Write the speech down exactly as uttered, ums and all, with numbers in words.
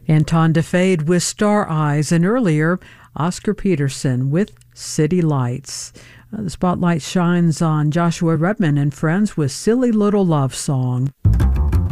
Anton DeFade with Star Eyes, and earlier Oscar Peterson with City Lights. Uh, the spotlight shines on Joshua Redman and Friends with Silly Little Love Song.